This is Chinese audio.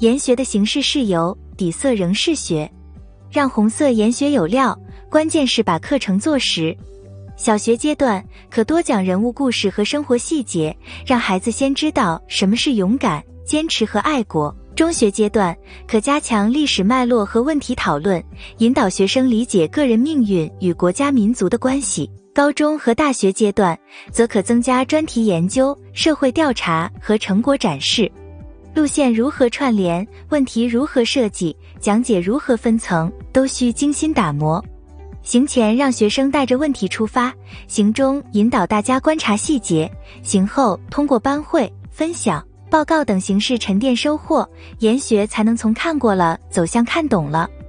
研学的形式是油，底色仍是学，让红色研学有料，关键是把课程做实。小学阶段可多讲人物故事和生活细节，让孩子先知道什么是勇敢、坚持和爱国。中学阶段可加强历史脉络和问题讨论，引导学生理解个人命运与国家民族的关系。高中和大学阶段则可增加专题研究、社会调查和成果展示。路线如何串联，问题如何设计，讲解如何分层，都需精心打磨。行前让学生带着问题出发，行中引导大家观察细节，行后通过班会、分享、报告等形式沉淀收获，研学才能从看过了走向看懂了。